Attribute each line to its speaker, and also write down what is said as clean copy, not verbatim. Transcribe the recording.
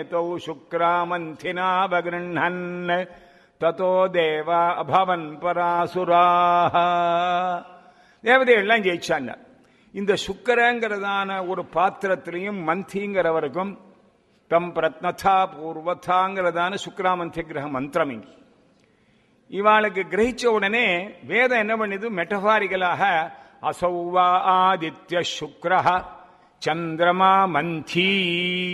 Speaker 1: சுக்ராமந்தினாவகிருண்ணன் ததோ தேவா அபவன் பராசுராஹ. தேவதைகள்லாம் ஜெயிச்சாங்க. இந்த சுக்கரங்கிறதான ஒரு பாத்திரத்திலையும் மந்திங்கிறவருக்கும் தம் பிரத்னதா பூர்வதாங்கிறதான சுக்ராமந்தி கிரக மந்திரம் இங்க இவாளுக்கு கிரகிச்ச உடனே வேதம் என்ன பண்ணுது, மெட்டபாரிகளாக அசௌவா ஆதித்ய சுக்ரஹ சந்திரமா மந்தி